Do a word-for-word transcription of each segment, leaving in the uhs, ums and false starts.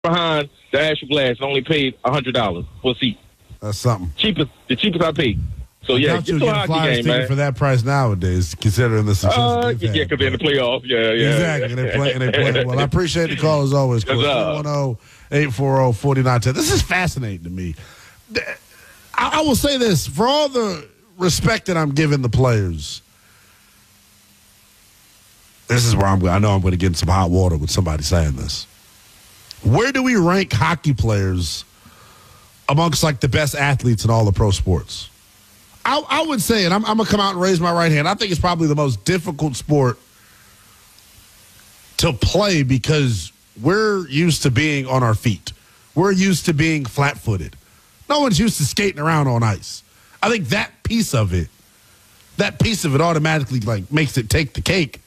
behind the actual glass and only paid a hundred dollars for a seat. That's something. Cheapest, the cheapest I paid. So yeah, get to a hockey game, man. For that price nowadays, considering the success. Uh, yeah, because they're in the playoffs. Yeah, yeah. Exactly. They're playing. They play well. I appreciate the call as always. three one zero, eight four zero, four nine one zero. This is fascinating to me. I, I will say this for all the respect that I'm giving the players. This is where I'm. I know I'm going to get in some hot water with somebody saying this. Where do we rank hockey players amongst like the best athletes in all the pro sports? I, I would say, and I'm, I'm going to come out and raise my right hand, I think it's probably the most difficult sport to play because we're used to being on our feet. We're used to being flat-footed. No one's used to skating around on ice. I think that piece of it, that piece of it automatically like makes it take the cake.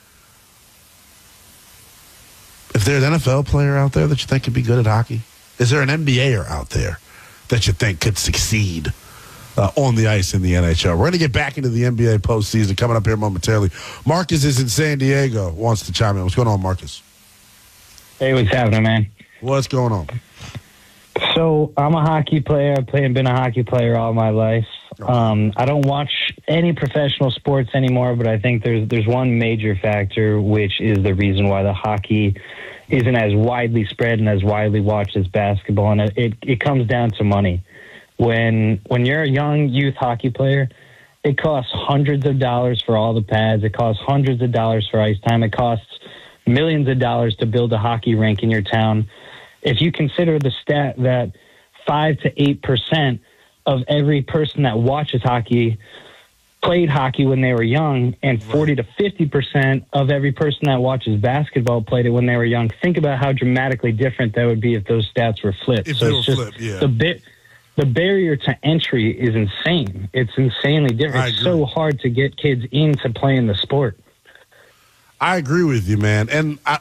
If there's an N F L player out there that you think could be good at hockey, is there an N B A-er out there that you think could succeed uh, on the ice in the N H L? We're going to get back into the N B A postseason coming up here momentarily. Marcus is in San Diego, wants to chime in. What's going on, Marcus? Hey, what's happening, man? What's going on? So I'm a hockey player. I've played, been a hockey player all my life. Um, I don't watch any professional sports anymore, but I think there's there's one major factor, which is the reason why the hockey isn't as widely spread and as widely watched as basketball, and it, it, it comes down to money. When when you're a young youth hockey player, it costs hundreds of dollars for all the pads. It costs hundreds of dollars for ice time. It costs millions of dollars to build a hockey rink in your town. If you consider the stat that five to eight percent of every person that watches hockey played hockey when they were young, and forty to fifty percent of every person that watches basketball played it when they were young. Think about how dramatically different that would be if those stats were flipped. If so they it's were just flipped, yeah. the bit, the barrier to entry is insane. It's insanely different. It's so hard to get kids into playing the sport. I agree with you, man. And I,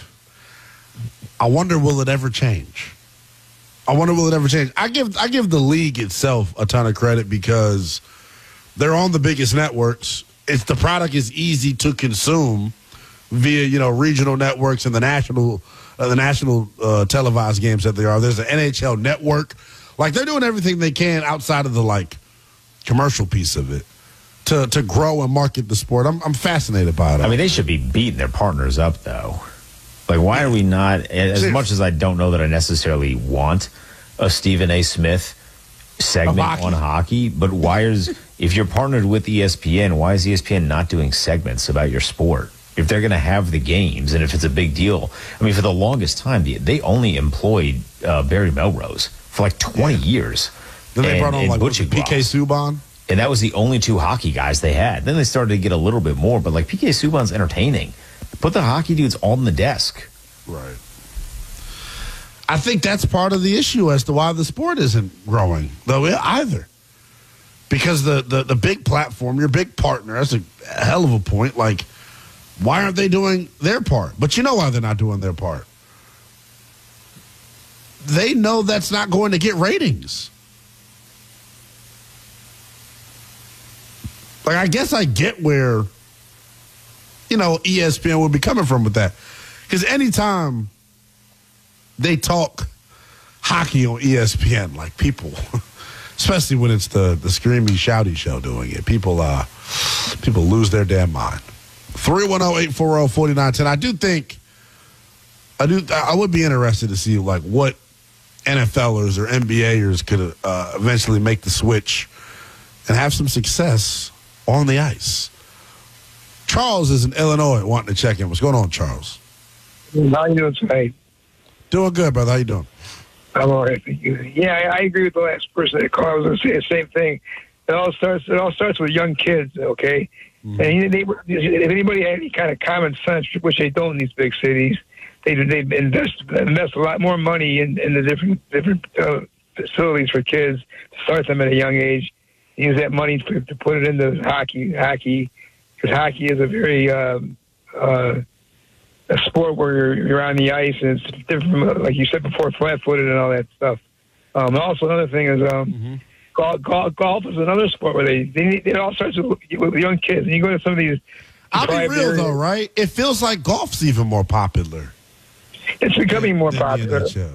I wonder, will it ever change? I wonder, will it ever change? I give I give the league itself a ton of credit because they're on the biggest networks. It's the product is easy to consume via, you know, regional networks and the national uh, the national uh, televised games that they are. There's an N H L network. Like, they're doing everything they can outside of the, like, commercial piece of it to to grow and market the sport. I'm I'm fascinated by it. I mean, they should be beating their partners up, though. Like, why are we not, as much as I don't know that I necessarily want a Stephen A. Smith segment hockey. on hockey, but why is, if you're partnered with E S P N, why is E S P N not doing segments about your sport? If they're going to have the games and if it's a big deal. I mean, for the longest time, they only employed uh, Barry Melrose for like twenty yeah. years. Then they and, brought on like P K Subban. And that was the only two hockey guys they had. Then they started to get a little bit more, but like P K Subban's entertaining. Put the hockey dudes all on the desk. Right. I think that's part of the issue as to why the sport isn't growing, though, either. Because the, the, the big platform, your big partner, that's a hell of a point. Like, why aren't they doing their part? But you know why they're not doing their part. They know that's not going to get ratings. Like, I guess I get where, you know, E S P N would be coming from with that. Because anytime they talk hockey on E S P N, like, people, especially when it's the, the screamy, shouty show doing it, people uh, people lose their damn mind. three one zero, eight four zero, four nine one zero. I do think, I do. I would be interested to see, like, what NFLers or N B A-ers could uh, eventually make the switch and have some success on the ice. Charles is in Illinois wanting to check in. What's going on, Charles? How you doing tonight? Doing good, brother. How you doing? I'm all right, thank you. Yeah, I, I agree with the last person that called. I was going to say the same thing. It all starts. It all starts with young kids, okay? Mm-hmm. And they, if anybody had any kind of common sense, which they don't in these big cities, they they invest invest a lot more money in, in the different different uh, facilities for kids to start them at a young age. Use that money to, to put it into hockey, hockey, because hockey is a very um, uh, a sport where you're, you're on the ice and it's different from, like you said before, flat-footed and all that stuff. Um, and also another thing is um, mm-hmm. golf, golf. Golf is another sport where they they it all starts with, with young kids. And you go to some of these. I'll be real areas. though, right? It feels like golf's even more popular. It's becoming more than the popular. N H L.